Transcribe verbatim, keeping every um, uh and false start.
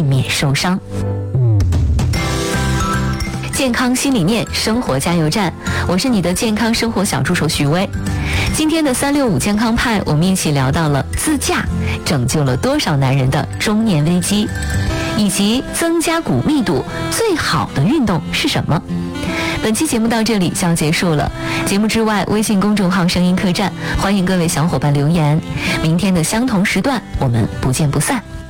避免受伤。健康新理念，生活加油站，我是你的健康生活小助手许巍。今天的三六五健康派，我们一起聊到了自驾拯救了多少男人的中年危机，以及增加骨密度最好的运动是什么。本期节目到这里就要结束了，节目之外，微信公众号声音客栈，欢迎各位小伙伴留言。明天的相同时段，我们不见不散。